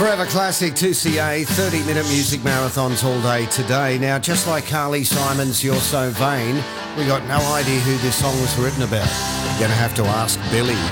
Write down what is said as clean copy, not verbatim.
Forever Classic 2CA, 30-minute music marathons all day today. Now, just like Carly Simon's You're So Vain, we got no idea who this song was written about. You're going to have to ask Billy.